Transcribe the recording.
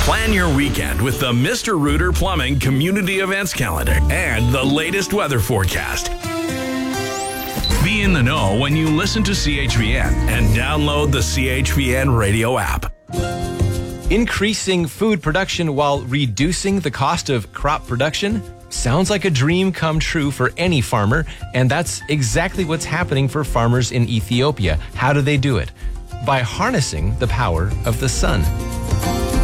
Plan your weekend with the Mr. Rooter Plumbing Community Events Calendar and the latest weather forecast. Be in the know when you listen to CHVN and download the CHVN radio app. Increasing food production while reducing the cost of crop production sounds like a dream come true for any farmer, and that's exactly what's happening for farmers in Ethiopia. How do they do it? By harnessing the power of the sun.